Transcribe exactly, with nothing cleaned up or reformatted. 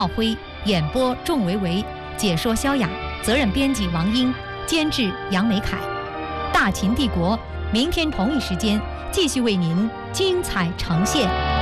奥辉，演播仲维维，解说萧雅，责任编辑王英，监制杨梅凯。大秦帝国，明天同一时间继续为您精彩呈现。